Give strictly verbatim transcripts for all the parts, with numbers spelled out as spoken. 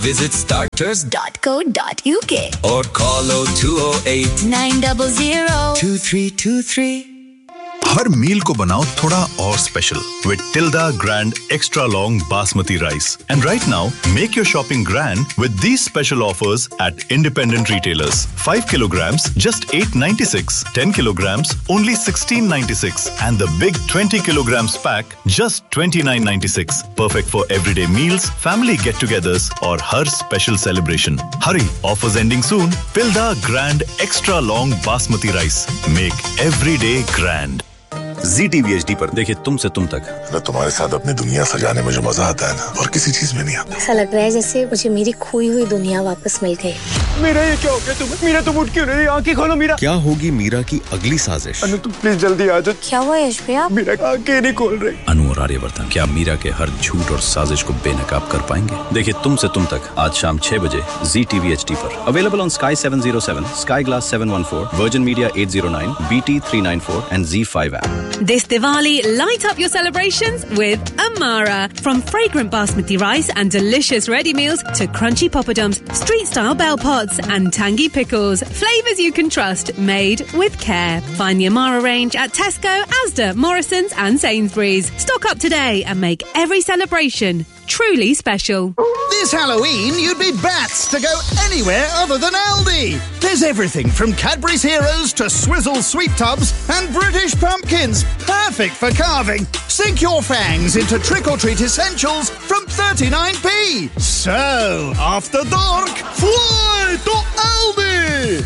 visit starters dot co dot uk or call oh two oh eight, nine zero zero, two three two three. हर मील को बनाओ थोड़ा और special with Tilda Grand Extra Long Basmati Rice. And right now, make your shopping grand with these special offers at independent retailers. five kilograms, just eight ninety-six. ten kilograms, only sixteen ninety-six. And the big twenty kilograms pack, just twenty-nine ninety-six. Perfect for everyday meals, family get-togethers, or har special celebration. Hurry, offers ending soon. Tilda Grand Extra Long Basmati Rice. Make every day grand. G T V H D पर देखिए तुमसे तुम तक। मैं तुम्हारे साथ अपनी दुनिया सजाने में जो मजा आता है ना, और किसी चीज में नहीं आता। ऐसा लग रहा है जैसे मुझे मेरी खोई हुई दुनिया वापस मिल गई। मीरा, ये क्या हो गया तुम्हें? मीरा, तुम उठ क्यों नहीं? आंखें खोलो मीरा। क्या होगी मीरा की अगली साजिश? अनु, तुम प्लीज जल्दी आ जाओ। क्या हुआ यश भैया? मीरा आंखें नहीं खोल रही। अनु और आर्यवर्धन क्या मीरा के हर झूठ और साजिश को बेनकाब कर पाएंगे? देखिए तुमसे तुम तक आज शाम छह बजे G T V H D पर। Available on sky seven oh seven, Sky Glass seven one four, Virgin Media eight oh nine, B T three ninety-four and Z five app. This Diwali, light up your celebrations with Amara. From fragrant basmati rice and delicious ready meals to crunchy poppadoms, street-style bell pots and tangy pickles. Flavours you can trust, made with care. Find the Amara range at Tesco, Asda, Morrison's and Sainsbury's. Stock up today and make every celebration truly special. This Halloween, you'd be bats to go anywhere other than Aldi. There's everything from Cadbury's Heroes to Swizzle Sweet Tubs and British Pumpkins. Perfect for carving. Sink your fangs into trick-or-treat essentials from thirty-nine p. So, after dark, fly to Aldi!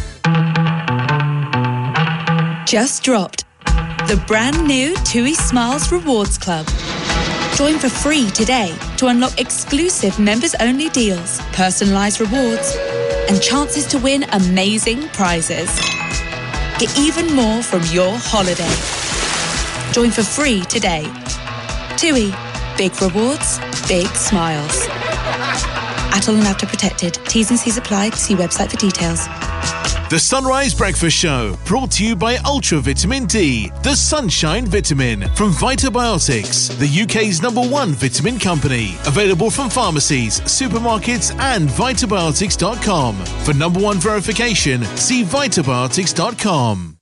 Just dropped the brand new TUI Smiles Rewards Club. Join for free today to unlock exclusive members-only deals, personalised rewards, and chances to win amazing prizes. Get even more from your holiday. Join for free today. TUI. Big rewards, big smiles. Atoll and Apta protected. T's and C's apply. See website for details. The Sunrise Breakfast Show, brought to you by Ultra Vitamin D, the Sunshine Vitamin from Vitabiotics, the U K's number one vitamin company. Available from pharmacies, supermarkets and vitabiotics dot com. For number one verification, see vitabiotics dot com.